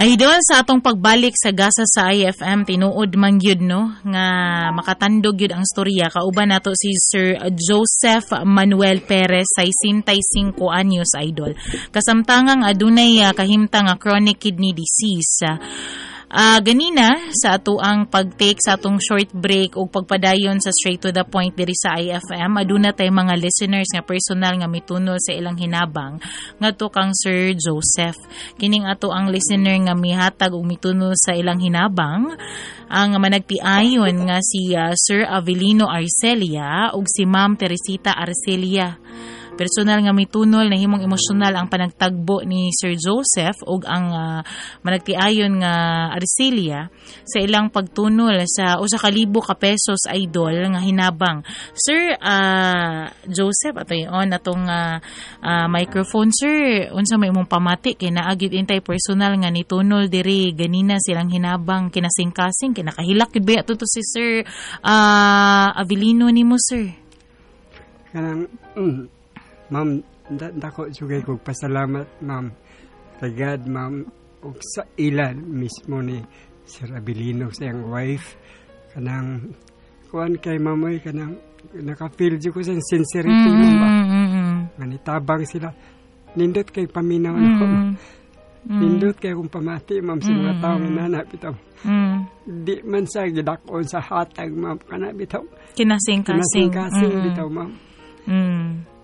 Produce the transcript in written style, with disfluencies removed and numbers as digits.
Idol, sa atong pagbalik sa gasa sa IFM, tinuod man gyud no nga makatandog gyud ang storya. Kauban nato si Sir Joseph Manuel Perez, 65 anyos, idol. Kasamtangang adunay kahimtang nga chronic kidney disease. Ganina sa atuang pag-take sa atong short break o pagpadayon sa straight to the point diri sa IFM, aduna tay mga listeners nga personal nga mitunol sa ilang hinabang ngadto kang Sir Joseph. Kining ato ang listener nga mihatag og mitunol sa ilang hinabang ang managtiayon nga si Sir Avelino Arcelia ug si Ma'am Teresita Arcelia. Personal nga mitunol na himong emosyonal ang panagtagbo ni Sir Joseph ug ang managtiayon nga Arcelia sa ilang pagtunol sa usa ka libo ka pesos, idol, nga hinabang. Sir Joseph, ato on atong microphone, sir. Unsa may imong pamati kay naagid intay personal nga nitunol diri ganina silang hinabang kinasing-kasing kinakahilak gid ba to si Sir Avelino nimo, sir? Kanang ma'am, dako sugay kog pasalamat, ma'am, kay God, ma'am, ug sa ilan mismo ni Sir Avelino sa iyang wife. Kanang kuan kay mamoy kanang naka-feel ko sa sincerity ma'am. Manitabang sila. Nindot kay paminaw ko. Nindot kay kung pamati, ma'am, sa mga taong inanap bitaw. Di man sa gidakon sa hatag, ma'am, kana bitaw. Kinasing-kasing Bitaw, ma'am.